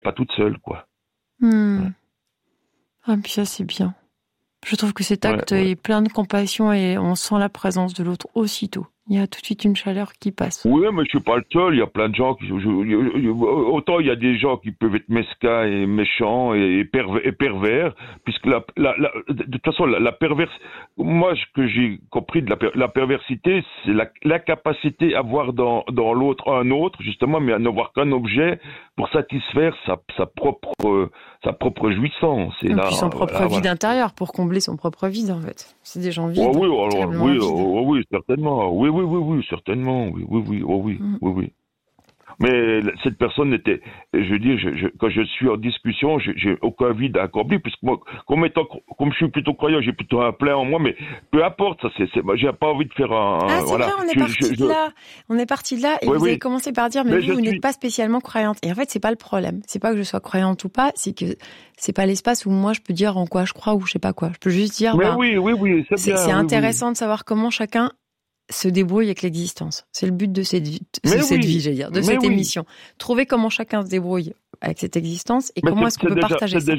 pas toute seule, quoi. Hmm. Ouais. Ah, puis ça, c'est bien. Je trouve que cet acte Ouais. est plein de compassion et on sent la présence de l'autre aussitôt. Il y a tout de suite une chaleur qui passe. Oui, mais je suis pas le seul. Il y a plein de gens autant il y a des gens qui peuvent être mesquins et méchants et pervers, puisque de toute façon, moi, ce que j'ai compris de la perversité, c'est l'incapacité à voir dans l'autre un autre, justement, mais à ne voir qu'un objet pour satisfaire sa propre jouissance. Et puis son propre vide intérieur, pour combler son propre vide, en fait. C'est des gens vides. Oui, certainement. Oui, certainement. Oui. Mais cette personne était, je veux dire, quand je suis en discussion, j'ai aucun vide à combler, puisque moi, comme je suis plutôt croyant, j'ai plutôt un plein en moi, mais peu importe, moi, j'ai pas envie de faire Vrai, on est parti de là. On est parti de là, et vous avez commencé par dire, mais vous n'êtes pas spécialement croyante. Et en fait, c'est pas le problème. C'est pas que je sois croyante ou pas, c'est que c'est pas l'espace où moi je peux dire en quoi je crois ou je sais pas quoi. Je peux juste dire, c'est intéressant de savoir comment chacun se débrouille avec l'existence. C'est le but de cette vie, j'allais dire, de cette émission. Trouver comment chacun se débrouille avec cette existence et comment est-ce qu'on peut partager ça.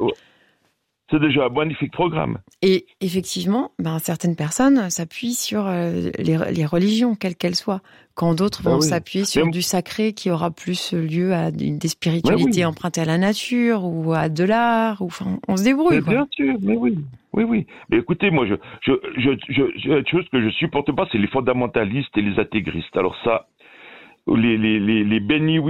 C'est déjà un magnifique programme. Et effectivement, certaines personnes s'appuient sur les religions, quelles qu'elles soient, quand d'autres vont s'appuyer sur du sacré qui aura plus lieu à des spiritualités empruntées à la nature ou à de l'art. Enfin, on se débrouille. Bien sûr, mais oui. Mais écoutez, moi, une chose que je supporte pas, c'est les fondamentalistes et les intégristes. Alors ça, les bénis,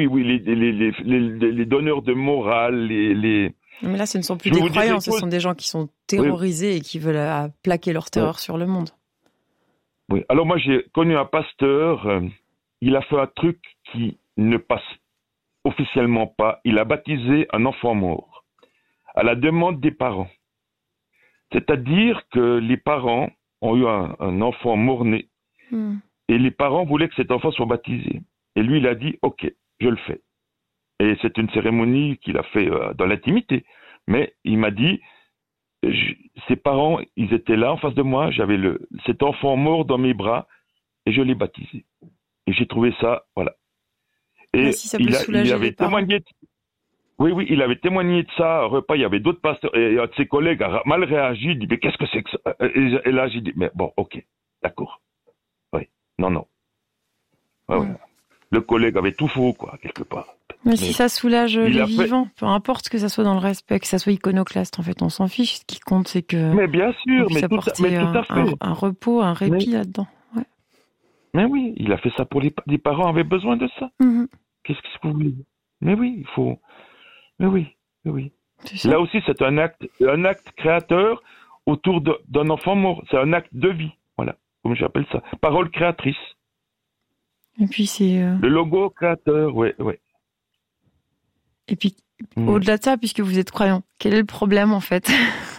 les donneurs de morale, Mais là, ce ne sont plus des croyants, ce sont des gens qui sont terrorisés et qui veulent plaquer leur terreur sur le monde. Oui. Alors moi, j'ai connu un pasteur, il a fait un truc qui ne passe officiellement pas. Il a baptisé un enfant mort à la demande des parents. C'est-à-dire que les parents ont eu un enfant mort-né et les parents voulaient que cet enfant soit baptisé. Et lui, il a dit, OK, je le fais. Et c'est une cérémonie qu'il a fait dans l'intimité. Mais il m'a dit, ses parents, ils étaient là en face de moi, j'avais cet enfant mort dans mes bras et je l'ai baptisé. Et j'ai trouvé ça, voilà. Et il avait témoigné. Oui, il avait témoigné de ça au repas. Il y avait d'autres pasteurs et un de ses collègues a mal réagi. Il dit, mais qu'est-ce que c'est que ça? Et là, j'ai dit, mais bon, OK, d'accord. Oui, non. Ouais. Le collègue avait tout faux, quoi, quelque part. Mais si ça soulage les vivants, peu importe que ça soit dans le respect, que ça soit iconoclaste, en fait, on s'en fiche. Ce qui compte, c'est que. Mais bien sûr, mais tout à fait. Un repos, un répit là-dedans. Ouais. Mais oui, il a fait ça pour les parents avaient besoin de ça. Qu'est-ce que vous voulez? Mais oui, il faut. Mais oui. Là aussi, c'est un acte créateur autour d'un enfant mort. C'est un acte de vie, voilà, comme j'appelle ça. Parole créatrice. Et puis c'est le logo créateur, ouais. Et puis au-delà de ça, puisque vous êtes croyant, quel est le problème en fait?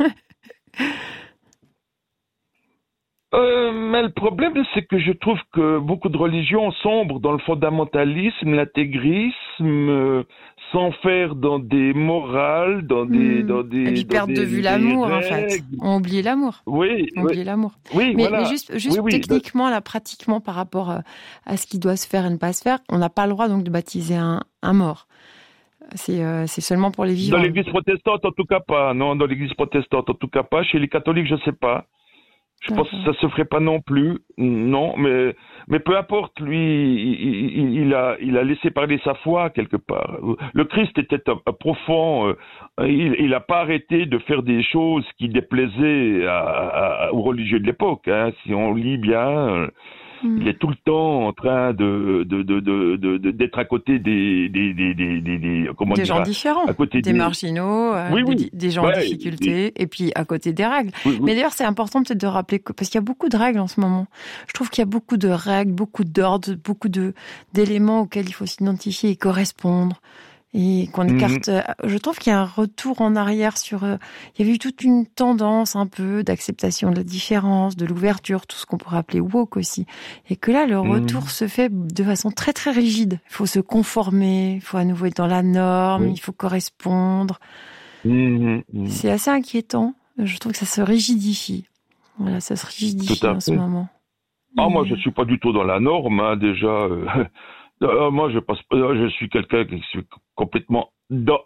Mais le problème, c'est que je trouve que beaucoup de religions sombrent dans le fondamentalisme, l'intégrisme, sans faire dans des morales, dans des... Et puis perdent de vue l'amour, en fait. On oublie l'amour. L'amour. Oui, mais, voilà. Mais juste techniquement, là, pratiquement, par rapport à ce qui doit se faire et ne pas se faire, on n'a pas le droit donc de baptiser un mort. C'est seulement pour les vivants. Dans l'église protestante, en tout cas pas. Non, dans l'église protestante, en tout cas pas. Chez les catholiques, je sais pas. Je pense que ça se ferait pas non plus. Non, mais peu importe, lui, il a laissé parler sa foi quelque part. Le Christ était un profond. Il a pas arrêté de faire des choses qui déplaisaient aux religieux de l'époque. Hein. Si on lit bien, il est tout le temps en train d'être à côté des gens différents, à côté des marginaux, des gens en difficulté, et puis à côté des règles. Mais d'ailleurs, c'est important peut-être de rappeler parce qu'il y a beaucoup de règles en ce moment. Je trouve qu'il y a beaucoup de règles, beaucoup d'ordres, beaucoup d'éléments auxquels il faut s'identifier et correspondre. Et qu'on écarte. Je trouve qu'il y a un retour en arrière sur. Il y avait eu toute une tendance un peu d'acceptation de la différence, de l'ouverture, tout ce qu'on pourrait appeler woke aussi. Et que là, le retour se fait de façon très très rigide. Il faut se conformer, il faut à nouveau être dans la norme, il faut correspondre. C'est assez inquiétant. Je trouve que ça se rigidifie. Voilà, ça se rigidifie en ce moment. Moi, je suis pas du tout dans la norme, hein, déjà. Moi, je suis quelqu'un qui suis complètement dans